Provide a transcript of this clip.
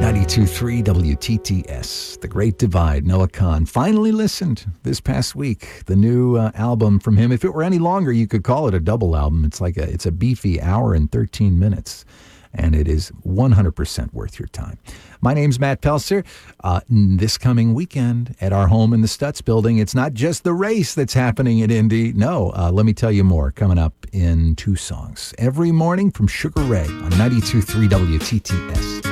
92.3 WTTS, The Great Divide. Noah Kahan finally listened this past week. The new album from him. If it were any longer, you could call it a double album. It's a beefy hour and 13 minutes, and it is 100% worth your time. My name's Matt Pelser. This coming weekend at our home in the Stutz building, it's not just the race that's happening at Indy. No, let me tell you more coming up in 2 songs. Every morning from Sugar Ray on 92.3 WTTS.